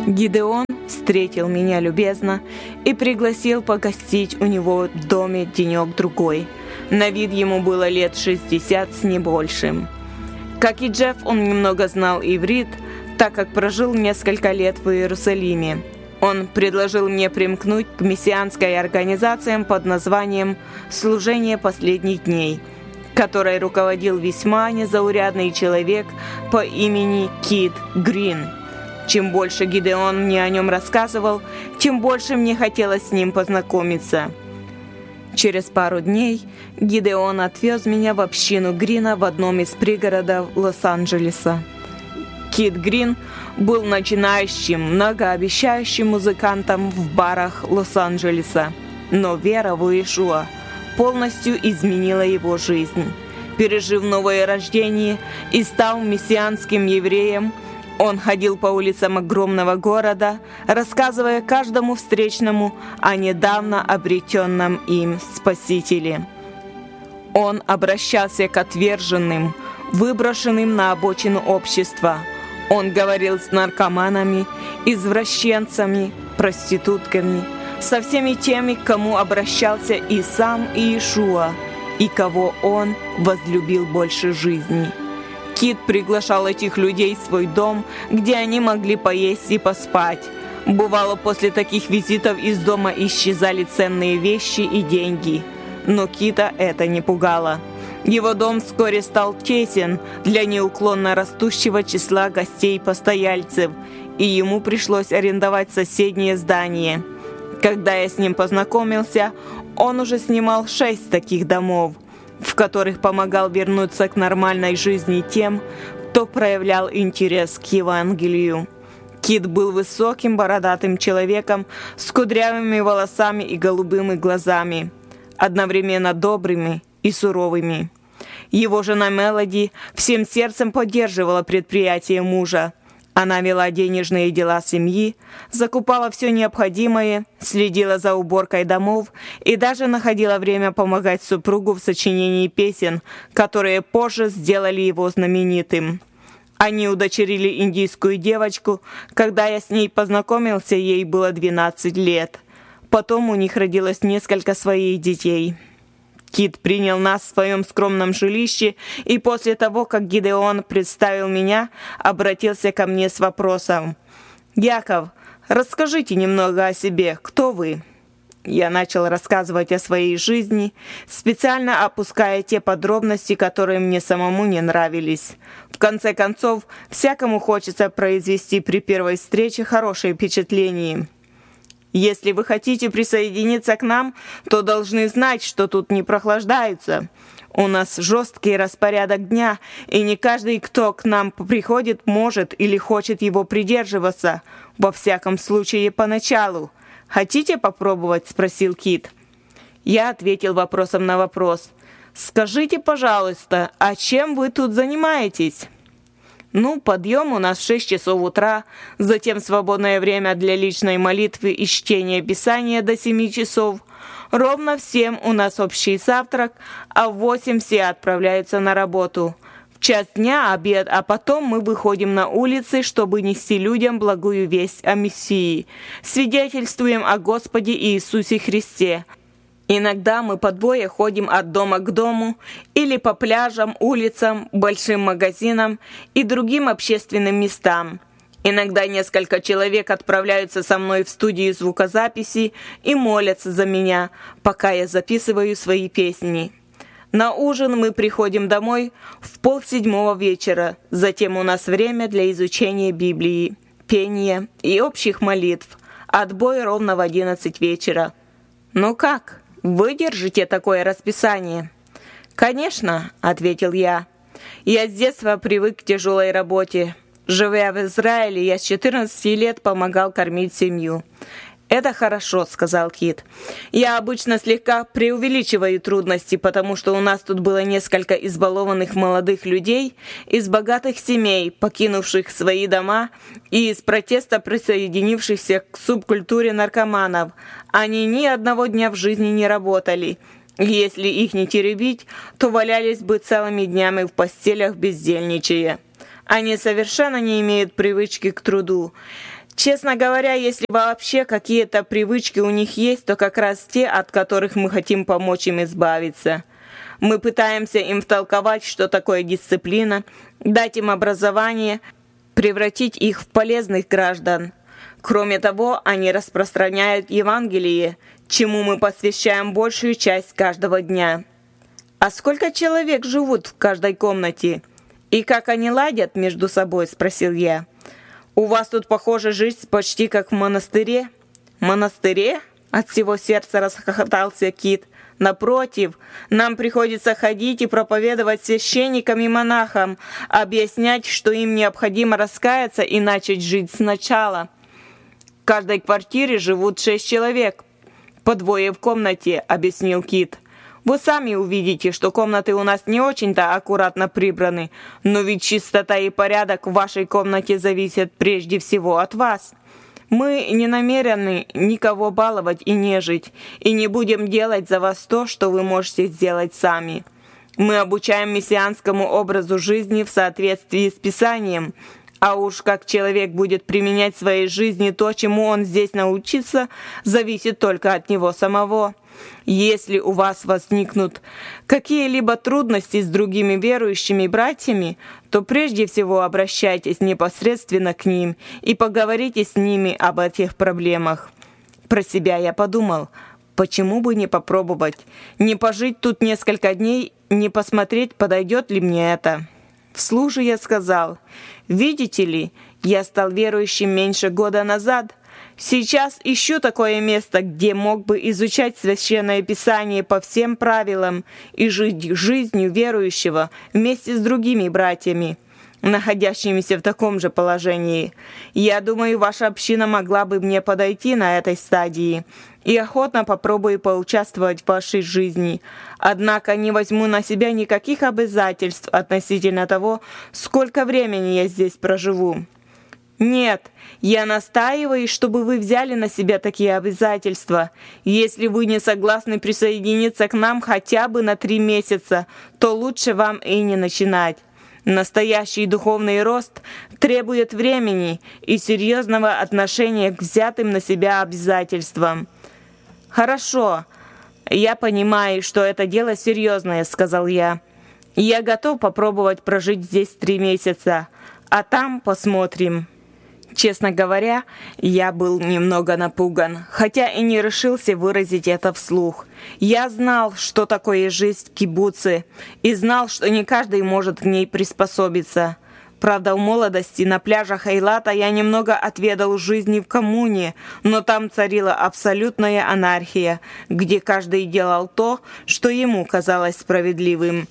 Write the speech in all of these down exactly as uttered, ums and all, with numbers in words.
Гидеон встретил меня любезно и пригласил погостить у него в доме денек-другой. На вид ему было лет шестьдесят с небольшим. Как и Джефф, он немного знал иврит, так как прожил несколько лет в Иерусалиме. Он предложил мне примкнуть к мессианской организации под названием «Служение последних дней», которой руководил весьма незаурядный человек по имени Кит Грин. Чем больше Гидеон мне о нем рассказывал, тем больше мне хотелось с ним познакомиться. Через пару дней Гидеон отвез меня в общину Грина в одном из пригородов Лос-Анджелеса. Кит Грин был начинающим, многообещающим музыкантом в барах Лос-Анджелеса, но вера в Иешуа полностью изменила его жизнь. Пережив новое рождение и став мессианским евреем, он ходил по улицам огромного города, рассказывая каждому встречному о недавно обретенном им Спасителе. Он обращался к отверженным, выброшенным на обочину общества. Он говорил с наркоманами, извращенцами, проститутками, со всеми теми, к кому обращался и сам Иешуа, и кого он возлюбил больше жизни. Кит приглашал этих людей в свой дом, где они могли поесть и поспать. Бывало, после таких визитов из дома исчезали ценные вещи и деньги. Но Кита это не пугало. Его дом вскоре стал тесен для неуклонно растущего числа гостей-постояльцев, и ему пришлось арендовать соседнее здание. Когда я с ним познакомился, он уже снимал шесть таких домов, в которых помогал вернуться к нормальной жизни тем, кто проявлял интерес к Евангелию. Кит был высоким бородатым человеком с кудрявыми волосами и голубыми глазами, одновременно добрыми и суровыми. Его жена Мелоди всем сердцем поддерживала предприятие мужа. Она вела денежные дела семьи, закупала все необходимое, следила за уборкой домов и даже находила время помогать супругу в сочинении песен, которые позже сделали его знаменитым. Они удочерили индийскую девочку. Когда я с ней познакомился, ей было двенадцать лет. Потом у них родилось несколько своих детей. Кит принял нас в своем скромном жилище, и после того, как Гидеон представил меня, обратился ко мне с вопросом: «Яков, расскажите немного о себе, кто вы?» Я начал рассказывать о своей жизни, специально опуская те подробности, которые мне самому не нравились. В конце концов, всякому хочется произвести при первой встрече хорошее впечатление. Если вы хотите присоединиться к нам, то должны знать, что тут не прохлаждаются. У нас жесткий распорядок дня, и не каждый, кто к нам приходит, может или хочет его придерживаться, во всяком случае поначалу. «Хотите попробовать?» – спросил Кит. Я ответил вопросом на вопрос. «Скажите, пожалуйста, а чем вы тут занимаетесь?» Ну, подъем у нас в шесть часов утра, затем свободное время для личной молитвы и чтения Писания до семи часов. Ровно в семь у нас общий завтрак, а в восемь все отправляются на работу. В час дня обед, а потом мы выходим на улицы, чтобы нести людям благую весть о Мессии. Свидетельствуем о Господе Иисусе Христе. Иногда мы по двое ходим от дома к дому или по пляжам, улицам, большим магазинам и другим общественным местам. Иногда несколько человек отправляются со мной в студию звукозаписи и молятся за меня, пока я записываю свои песни. На ужин мы приходим домой в полседьмого вечера, затем у нас время для изучения Библии, пения и общих молитв. Отбой ровно в одиннадцать вечера. Ну как? Вы держите такое расписание?» «Конечно», — ответил я. «Я с детства привык к тяжелой работе. Живя в Израиле, я с четырнадцати лет помогал кормить семью». «Это хорошо», — сказал Кит. «Я обычно слегка преувеличиваю трудности, потому что у нас тут было несколько избалованных молодых людей из богатых семей, покинувших свои дома, и из протеста присоединившихся к субкультуре наркоманов. Они ни одного дня в жизни не работали. Если их не теребить, то валялись бы целыми днями в постелях бездельничая. Они совершенно не имеют привычки к труду. Честно говоря, если вообще какие-то привычки у них есть, то как раз те, от которых мы хотим помочь им избавиться. Мы пытаемся им втолковать, что такое дисциплина, дать им образование, превратить их в полезных граждан. Кроме того, они распространяют Евангелие, чему мы посвящаем большую часть каждого дня. «А сколько человек живут в каждой комнате? И как они ладят между собой?» – спросил я. «У вас тут, похоже, жизнь почти как в монастыре». «Монастыре?» – от всего сердца расхохотался Кит. «Напротив, нам приходится ходить и проповедовать священникам и монахам, объяснять, что им необходимо раскаяться и начать жить сначала. В каждой квартире живут шесть человек, по двое в комнате», – объяснил Кит. «Вы сами увидите, что комнаты у нас не очень-то аккуратно прибраны, но ведь чистота и порядок в вашей комнате зависят прежде всего от вас. Мы не намерены никого баловать и нежить, и не будем делать за вас то, что вы можете сделать сами. Мы обучаем мессианскому образу жизни в соответствии с Писанием, а уж как человек будет применять в своей жизни то, чему он здесь научится, зависит только от него самого. Если у вас возникнут какие-либо трудности с другими верующими братьями, то прежде всего обращайтесь непосредственно к ним и поговорите с ними об этих проблемах». Про себя я подумал, почему бы не попробовать, не пожить тут несколько дней, не посмотреть, подойдет ли мне это. Вслух же я сказал: «Видите ли, я стал верующим меньше года назад. Сейчас ищу такое место, где мог бы изучать Священное Писание по всем правилам и жить жизнью верующего вместе с другими братьями, находящимися в таком же положении. Я думаю, ваша община могла бы мне подойти на этой стадии, и охотно попробую поучаствовать в вашей жизни. Однако не возьму на себя никаких обязательств относительно того, сколько времени я здесь проживу. Нет, я настаиваю, чтобы вы взяли на себя такие обязательства. Если вы не согласны присоединиться к нам хотя бы на три месяца, то лучше вам и не начинать. Настоящий духовный рост требует времени и серьезного отношения к взятым на себя обязательствам». «Хорошо, я понимаю, что это дело серьезное», — сказал я. «Я готов попробовать прожить здесь три месяца, а там посмотрим». Честно говоря, я был немного напуган, хотя и не решился выразить это вслух. Я знал, что такое жизнь в кибуце, и знал, что не каждый может к ней приспособиться. Правда, в молодости на пляжах Эйлата я немного отведал жизни в коммуне, но там царила абсолютная анархия, где каждый делал то, что ему казалось справедливым.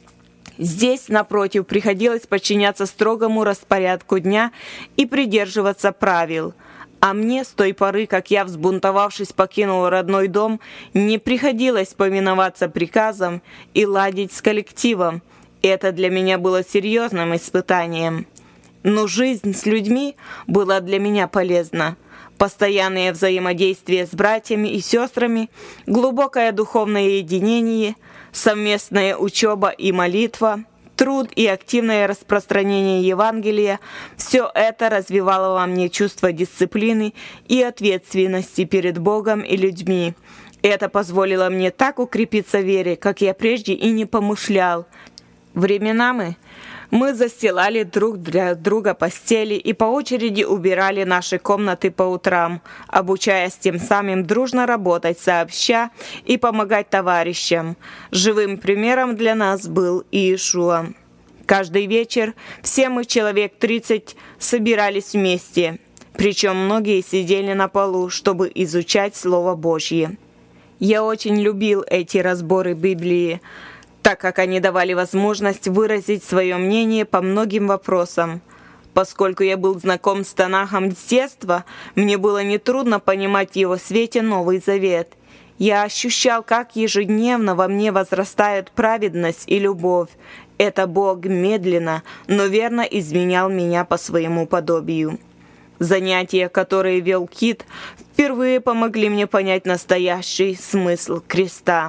Здесь, напротив, приходилось подчиняться строгому распорядку дня и придерживаться правил. А мне с той поры, как я, взбунтовавшись, покинул родной дом, не приходилось повиноваться приказам и ладить с коллективом. Это для меня было серьезным испытанием. Но жизнь с людьми была для меня полезна. Постоянное взаимодействие с братьями и сестрами, глубокое духовное единение, совместная учеба и молитва, труд и активное распространение Евангелия – все это развивало во мне чувство дисциплины и ответственности перед Богом и людьми. Это позволило мне так укрепиться в вере, как я прежде и не помышлял. Временами мы застилали друг для друга постели и по очереди убирали наши комнаты по утрам, обучаясь тем самым дружно работать сообща и помогать товарищам. Живым примером для нас был Иешуа. Каждый вечер все мы, человек тридцать, собирались вместе, причем многие сидели на полу, чтобы изучать Слово Божье. Я очень любил эти разборы Библии, так как они давали возможность выразить свое мнение по многим вопросам. Поскольку я был знаком с Танахом с детства, мне было нетрудно понимать в его свете Новый Завет. Я ощущал, как ежедневно во мне возрастают праведность и любовь. Это Бог медленно, но верно изменял меня по своему подобию. Занятия, которые вел Кит, впервые помогли мне понять настоящий смысл креста.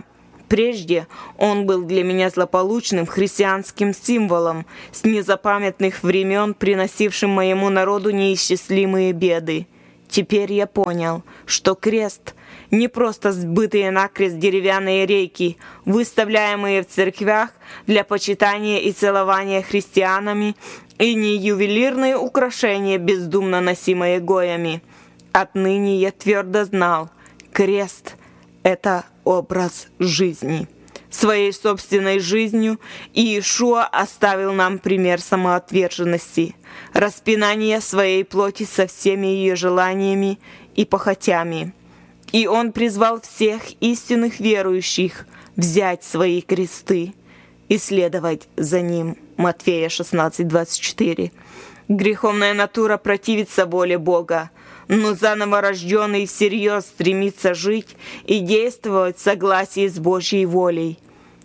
Прежде он был для меня злополучным христианским символом, с незапамятных времен приносившим моему народу неисчислимые беды. Теперь я понял, что крест — не просто сбытые накрест деревянные рейки, выставляемые в церквях для почитания и целования христианами, и не ювелирные украшения, бездумно носимые гоями. Отныне я твердо знал, крест — это образ жизни. Своей собственной жизнью Иешуа оставил нам пример самоотверженности, распинания своей плоти со всеми ее желаниями и похотями. И Он призвал всех истинных верующих взять свои кресты и следовать за Ним. Матфея шестнадцать двадцать четыре. Греховная натура противится воле Бога, но заново рожденный всерьез стремится жить и действовать в согласии с Божьей волей.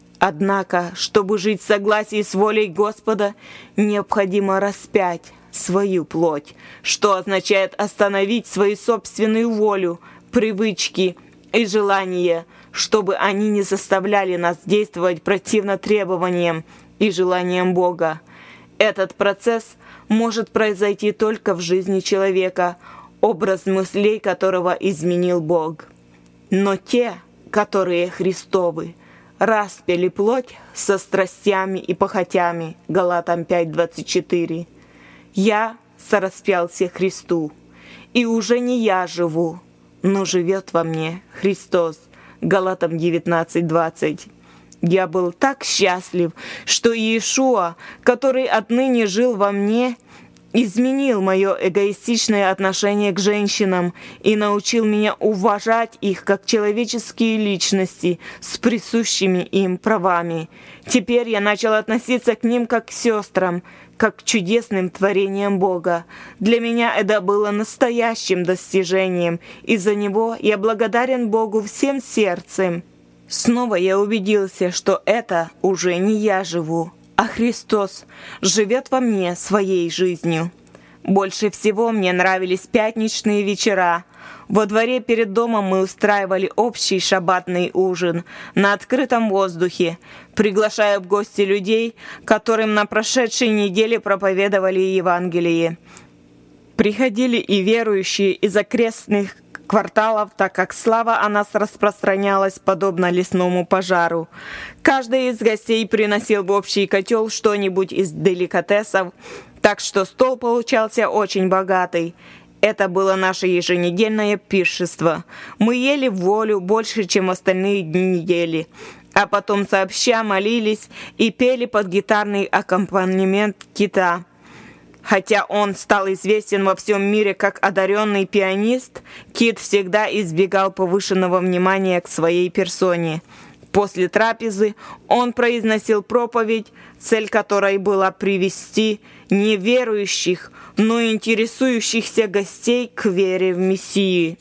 Однако, чтобы жить в согласии с волей Господа, необходимо распять свою плоть, что означает остановить свою собственную волю, привычки и желания, чтобы они не заставляли нас действовать противно требованиям и желаниям Бога. Этот процесс может произойти только в жизни человека, образ мыслей которого изменил Бог. Но те, которые Христовы, распяли плоть со страстями и похотями. Галатам пять двадцать четыре. «Я сораспялся Христу, и уже не я живу, но живет во мне Христос». Галатам девятнадцать двадцать. Я был так счастлив, что Иешуа, который отныне жил во мне, изменил мое эгоистичное отношение к женщинам и научил меня уважать их как человеческие личности с присущими им правами. Теперь я начал относиться к ним как к сестрам, как к чудесным творениям Бога. Для меня это было настоящим достижением, и за него я благодарен Богу всем сердцем. Снова я убедился, что это уже не я живу, а Христос живет во мне своей жизнью. Больше всего мне нравились пятничные вечера. Во дворе перед домом мы устраивали общий шаббатный ужин на открытом воздухе, приглашая в гости людей, которым на прошедшей неделе проповедовали Евангелие. Приходили и верующие из окрестных кварталов, так как слава о нас распространялась подобно лесному пожару. Каждый из гостей приносил в общий котел что-нибудь из деликатесов, так что стол получался очень богатый. Это было наше еженедельное пиршество. Мы ели в волю больше, чем остальные дни недели, а потом сообща молились и пели под гитарный аккомпанемент кита. Хотя он стал известен во всем мире как одаренный пианист, Кит всегда избегал повышенного внимания к своей персоне. После трапезы он произносил проповедь, цель которой была привести не верующих, но интересующихся гостей к вере в Мессию.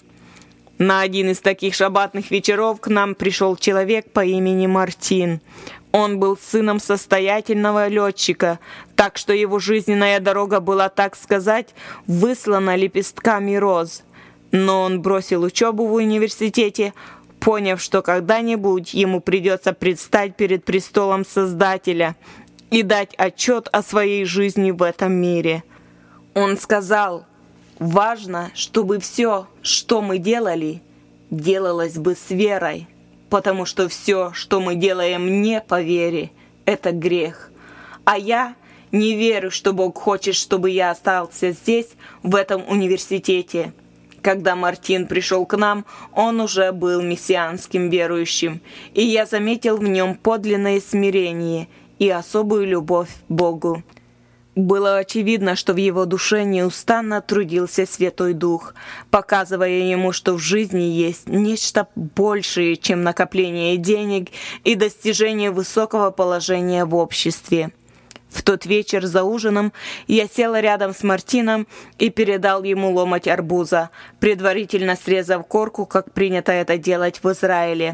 На один из таких шаббатных вечеров к нам пришел человек по имени Мартин. Он был сыном состоятельного летчика, так что его жизненная дорога была, так сказать, выслана лепестками роз. Но он бросил учебу в университете, поняв, что когда-нибудь ему придется предстать перед престолом Создателя и дать отчет о своей жизни в этом мире. Он сказал: «Важно, чтобы все, что мы делали, делалось бы с верой, потому что все, что мы делаем не по вере, это грех. А я не верю, что Бог хочет, чтобы я остался здесь, в этом университете». Когда Мартин пришел к нам, он уже был мессианским верующим, и я заметил в нем подлинное смирение и особую любовь к Богу. Было очевидно, что в его душе неустанно трудился Святой Дух, показывая ему, что в жизни есть нечто большее, чем накопление денег и достижение высокого положения в обществе. В тот вечер за ужином я села рядом с Мартином и передал ему ломоть арбуза, предварительно срезав корку, как принято это делать в Израиле.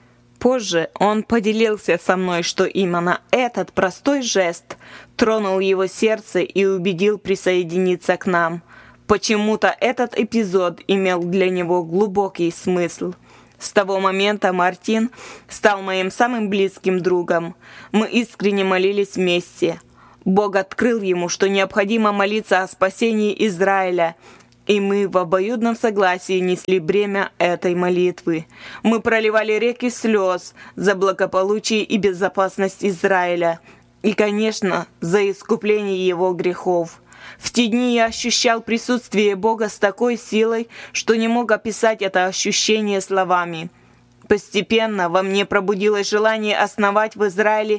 Позже он поделился со мной, что именно этот простой жест тронул его сердце и убедил присоединиться к нам. Почему-то этот эпизод имел для него глубокий смысл. С того момента Мартин стал моим самым близким другом. Мы искренне молились вместе. Бог открыл ему, что необходимо молиться о спасении Израиля, и мы в обоюдном согласии несли бремя этой молитвы. Мы проливали реки слез за благополучие и безопасность Израиля, и, конечно, за искупление его грехов. В те дни я ощущал присутствие Бога с такой силой, что не мог описать это ощущение словами. Постепенно во мне пробудилось желание основать в Израиле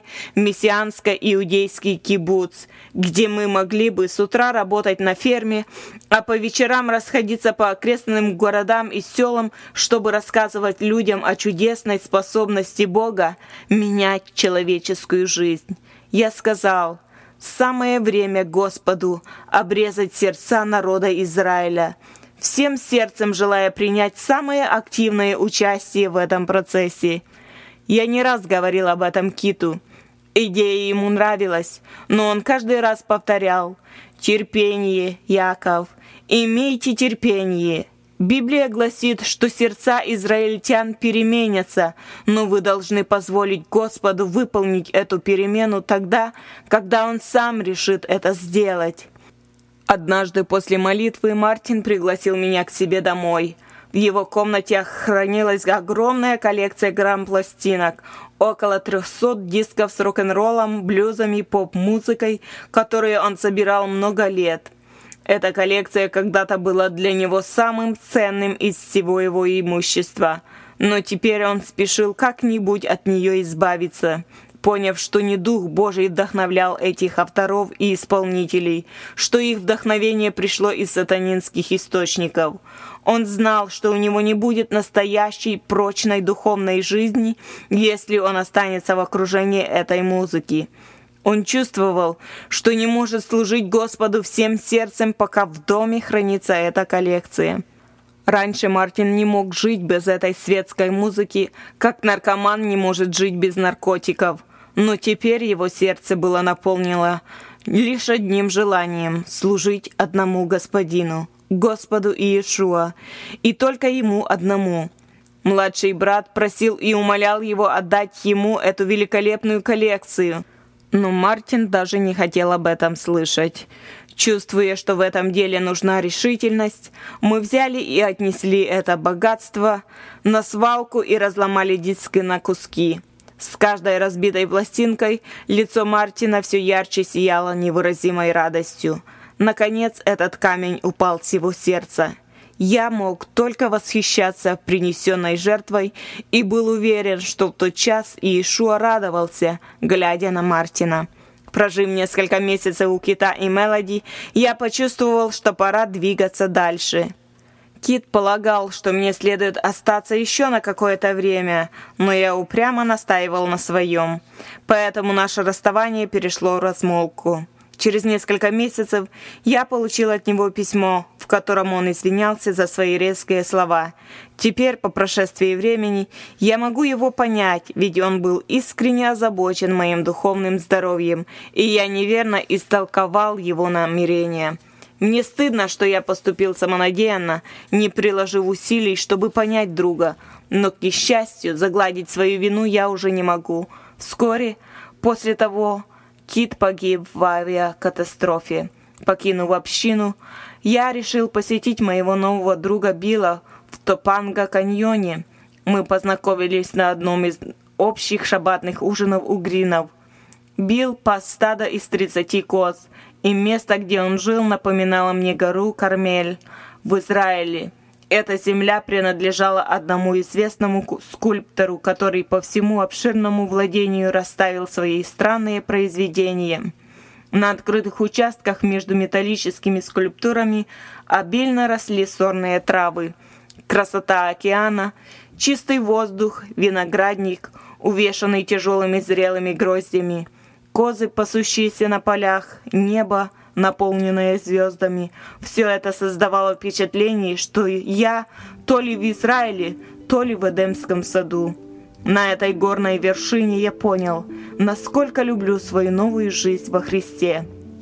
мессианско-иудейский кибуц, где мы могли бы с утра работать на ферме, а по вечерам расходиться по окрестным городам и селам, чтобы рассказывать людям о чудесной способности Бога менять человеческую жизнь. Я сказал: «Самое время Господу обрезать сердца народа Израиля», всем сердцем желая принять самое активное участие в этом процессе. Я не раз говорил об этом Киту. Идея ему нравилась, но он каждый раз повторял: «Терпение, Яков, имейте терпение». Библия гласит, что сердца израильтян переменятся, но вы должны позволить Господу выполнить эту перемену тогда, когда Он сам решит это сделать. Однажды после молитвы Мартин пригласил меня к себе домой. В его комнате хранилась огромная коллекция грамм-пластинок, около трехсот дисков с рок-н-роллом, блюзом и поп-музыкой, которые он собирал много лет. Эта коллекция когда-то была для него самым ценным из всего его имущества, но теперь он спешил как-нибудь от нее избавиться, поняв, что не Дух Божий вдохновлял этих авторов и исполнителей, что их вдохновение пришло из сатанинских источников. Он знал, что у него не будет настоящей прочной духовной жизни, если он останется в окружении этой музыки. Он чувствовал, что не может служить Господу всем сердцем, пока в доме хранится эта коллекция. Раньше Мартин не мог жить без этой светской музыки, как наркоман не может жить без наркотиков. Но теперь его сердце было наполнено лишь одним желанием – служить одному Господину, Господу Иешуа, и только Ему одному. Младший брат просил и умолял его отдать ему эту великолепную коллекцию, но Мартин даже не хотел об этом слышать. Чувствуя, что в этом деле нужна решительность, мы взяли и отнесли это богатство на свалку и разломали диски на куски. С каждой разбитой пластинкой лицо Мартина все ярче сияло невыразимой радостью. Наконец этот камень упал с его сердца. Я мог только восхищаться принесенной жертвой и был уверен, что в тот час Иешуа радовался, глядя на Мартина. Прожив несколько месяцев у Кита и Мелоди, я почувствовал, что пора двигаться дальше. Кит полагал, что мне следует остаться еще на какое-то время, но я упрямо настаивал на своем. Поэтому наше расставание перешло в размолвку. Через несколько месяцев я получил от него письмо, в котором он извинялся за свои резкие слова. Теперь, по прошествии времени, я могу его понять, ведь он был искренне озабочен моим духовным здоровьем, и я неверно истолковал его намерения. Мне стыдно, что я поступил самонадеянно, не приложив усилий, чтобы понять друга, но, к несчастью, загладить свою вину я уже не могу. Вскоре после того Кит погиб в авиакатастрофе. Покинув общину, я решил посетить моего нового друга Билла в Топанга-каньоне. Мы познакомились на одном из общих шаббатных ужинов у Гринов. Билл пас стадо из тридцати коз, и место, где он жил, напоминало мне гору Кармель в Израиле. Эта земля принадлежала одному известному скульптору, который по всему обширному владению расставил свои странные произведения. На открытых участках между металлическими скульптурами обильно росли сорные травы. Красота океана, чистый воздух, виноградник, увешанный тяжелыми зрелыми гроздями, козы, пасущиеся на полях, небо, наполненное звездами. Все это создавало впечатление, что я то ли в Израиле, то ли в Эдемском саду. На этой горной вершине я понял, насколько люблю свою новую жизнь во Христе.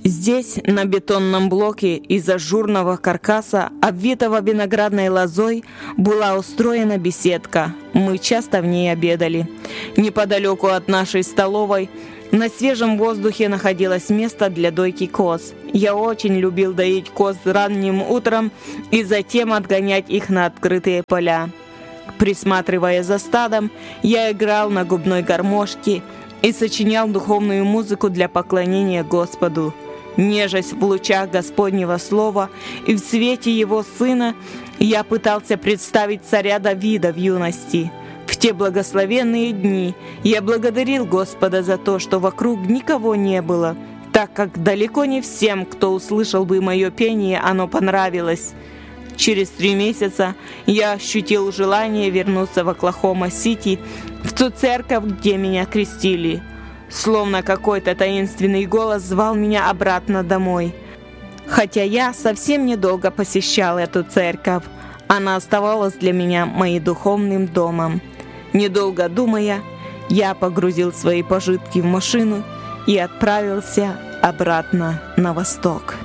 Здесь, на бетонном блоке из ажурного каркаса, обвитого виноградной лозой, была устроена беседка. Мы часто в ней обедали. Неподалеку от нашей столовой на свежем воздухе находилось место для дойки коз. Я очень любил доить коз ранним утром и затем отгонять их на открытые поля. Присматривая за стадом, я играл на губной гармошке и сочинял духовную музыку для поклонения Господу. Нежась в лучах Господнего Слова и в свете Его Сына, я пытался представить царя Давида в юности. В те благословенные дни я благодарил Господа за то, что вокруг никого не было, так как далеко не всем, кто услышал бы мое пение, оно понравилось. Через три месяца я ощутил желание вернуться в Оклахома-Сити, в ту церковь, где меня крестили. Словно какой-то таинственный голос звал меня обратно домой. Хотя я совсем недолго посещал эту церковь, она оставалась для меня моим духовным домом. Недолго думая, я погрузил свои пожитки в машину и отправился обратно на восток.